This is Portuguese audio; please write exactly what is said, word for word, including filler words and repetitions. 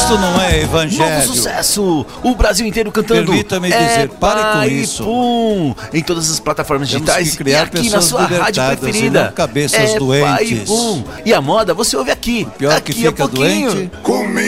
Isto não é Novo evangelho. sucesso! O Brasil inteiro cantando. Permita-me é dizer, pare com pai isso. Pum, em todas as plataformas Temos digitais que criar e aqui na pessoas sua rádio libertadas preferida. e não cabeças é doentes. Pai Pum. E a moda você ouve aqui. Pior aqui que a fica pouquinho. doente.